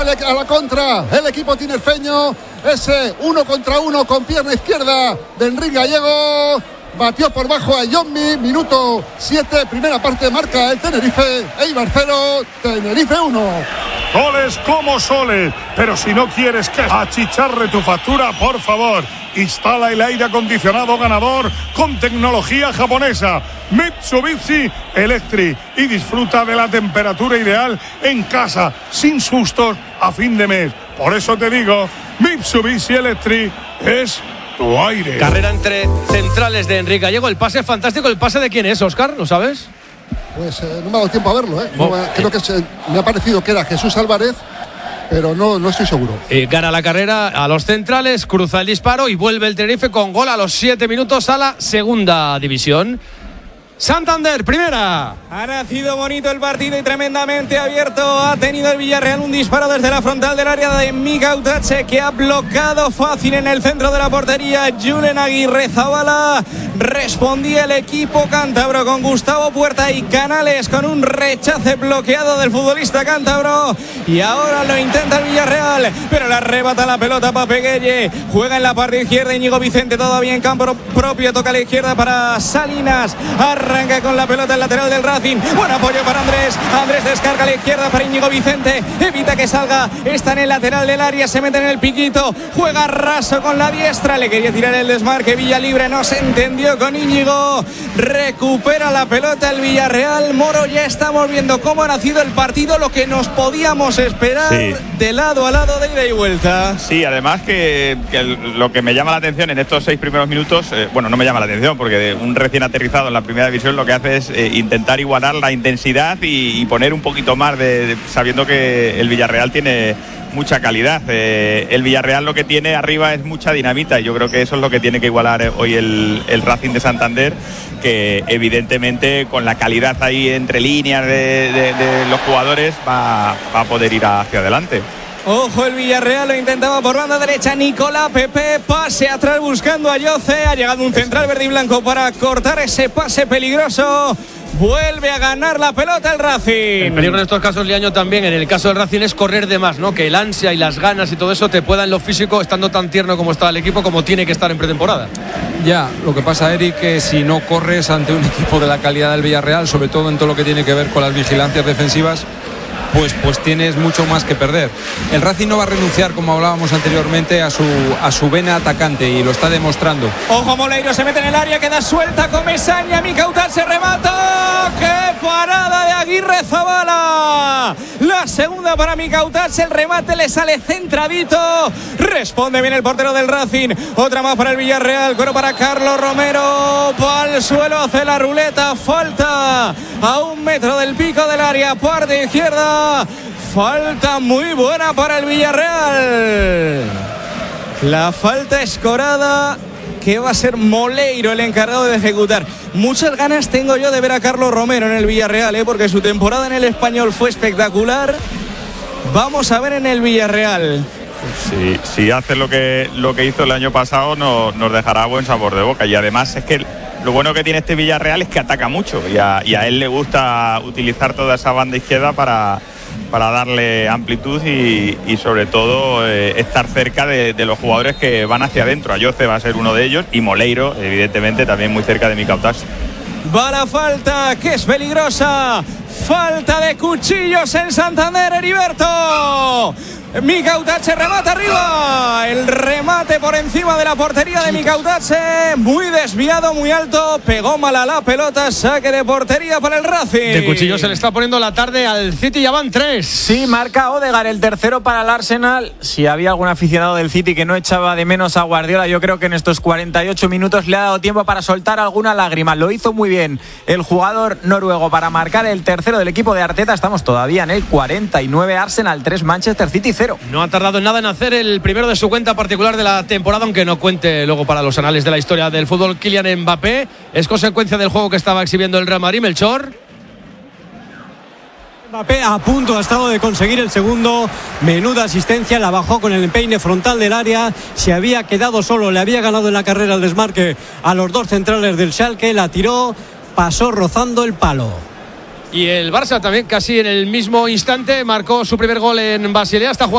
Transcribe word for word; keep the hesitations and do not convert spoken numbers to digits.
A la contra, el equipo tinerfeño, ese uno contra uno con pierna izquierda de Enrique Gallego, batió por bajo a Yommi, minuto siete, primera parte, marca el Tenerife, Eibar cero, Tenerife uno. Goles como soles, pero si no quieres que achicharre tu factura, por favor, instala el aire acondicionado ganador con tecnología japonesa Mitsubishi Electric y disfruta de la temperatura ideal en casa, sin sustos a fin de mes. Por eso te digo, Mitsubishi Electric es tu aire. Carrera entre centrales de Enrique Gallego. El pase es fantástico. ¿El pase de quién es, Óscar? ¿Lo sabes? Pues eh, no me ha dado tiempo a verlo, ¿eh? No, oh, creo eh. que se, me ha parecido que era Jesús Álvarez, pero no, no estoy seguro. Eh, gana la carrera a los centrales, cruza el disparo y vuelve el Tenerife con gol a los siete minutos a la segunda división. Santander, primera. Ha nacido bonito el partido y tremendamente abierto. Ha tenido el Villarreal un disparo desde la frontal del área de Mika Utache, que ha bloqueado fácil en el centro de la portería Julen Aguirrezabala. Respondía el equipo cántabro con Gustavo Puerta y Canales con un rechace bloqueado del futbolista cántabro. Y ahora lo intenta el Villarreal, pero la arrebata la pelota Pape Gueye. Juega en la parte izquierda Íñigo Vicente, todavía en campo propio. Toca a la izquierda para Salinas. Arranca con la pelota el lateral del Racing. Buen apoyo para Andrés. Andrés descarga a la izquierda para Íñigo Vicente. Evita que salga. Está en el lateral del área. Se mete en el piquito. Juega raso con la diestra. Le quería tirar el desmarque. Villa libre. No se entendió con Íñigo. Recupera la pelota el Villarreal. Moro, ya estamos viendo cómo ha nacido el partido. Lo que nos podíamos esperar, sí, de lado a lado, de ida y vuelta. Sí, además que, que lo que me llama la atención en estos seis primeros minutos, eh, bueno, no me llama la atención porque de un recién aterrizado en la primera división lo que hace es eh, intentar igualar la intensidad y, y poner un poquito más de, de sabiendo que el Villarreal tiene mucha calidad. Eh, el Villarreal lo que tiene arriba es mucha dinamita y yo creo que eso es lo que tiene que igualar hoy el, el Racing de Santander, que evidentemente con la calidad ahí entre líneas de, de, de los jugadores va, va a poder ir hacia adelante. Ojo, el Villarreal lo intentaba por banda derecha. Nicolás Pepe, pase atrás buscando a Yoce. Ha llegado un central verde y blanco para cortar ese pase peligroso. Vuelve a ganar la pelota el Racing. El peligro en estos casos, Liaño, también en el caso del Racing es correr de más, ¿no? Que el ansia y las ganas y todo eso te pueda en lo físico, estando tan tierno como está el equipo, como tiene que estar en pretemporada. Ya, lo que pasa, Eric, que si no corres ante un equipo de la calidad del Villarreal, sobre todo en todo lo que tiene que ver con las vigilancias defensivas, Pues, pues tienes mucho más que perder. El Racing no va a renunciar, como hablábamos anteriormente, a su, a su vena atacante y lo está demostrando. Ojo, Moleiro se mete en el área, queda suelta Comesaña, Micautal se remata. ¡Qué parada de Aguirrezabala! La segunda para Micautal, el remate le sale centradito. Responde bien el portero del Racing. Otra más para el Villarreal, cuero para Carlos Romero. Para el suelo, hace la ruleta. Falta a un metro del pico del área, parte izquierda. Falta muy buena para el Villarreal. La falta escorada que va a ser Moleiro el encargado de ejecutar. Muchas ganas tengo yo de ver a Carlos Romero en el Villarreal, ¿eh? Porque su temporada en el Español fue espectacular. Vamos a ver en el Villarreal. Si, si hace lo que, lo que hizo el año pasado, no, nos dejará buen sabor de boca. Y además es que lo bueno que tiene este Villarreal es que ataca mucho y a, y a él le gusta utilizar toda esa banda izquierda para, para darle amplitud y, y sobre todo eh, estar cerca de, de los jugadores que van hacia adentro. Ayoce va a ser uno de ellos y Moleiro, evidentemente, también muy cerca de Micautas. Va la falta, que es peligrosa. Falta de cuchillos en Santander, Heriberto. Micautatxe remata arriba. El remate por encima de la portería de Micautatxe. Muy desviado, muy alto. Pegó mal a la pelota. Saque de portería para el Racing. De cuchillo se le está poniendo la tarde al City. Ya van tres. Sí, marca Odegaard, el tercero para el Arsenal. Si había algún aficionado del City que no echaba de menos a Guardiola, yo creo que en estos cuarenta y ocho minutos le ha dado tiempo para soltar alguna lágrima. Lo hizo muy bien el jugador noruego para marcar el tercero del equipo de Arteta. Estamos todavía en el cuarenta y nueve. Arsenal tres, Manchester City cero. No ha tardado en nada en hacer el primero de su cuenta particular de la temporada, aunque no cuente luego para los anales de la historia del fútbol. Kylian Mbappé es consecuencia del juego que estaba exhibiendo el Real Madrid. Melchor. Mbappé a punto ha estado de conseguir el segundo. Menuda asistencia, la bajó con el empeine frontal del área. Se había quedado solo, le había ganado en la carrera el desmarque a los dos centrales del Schalke. La tiró, pasó rozando el palo. Y el Barça también casi en el mismo instante marcó su primer gol en Basilea. Está jugando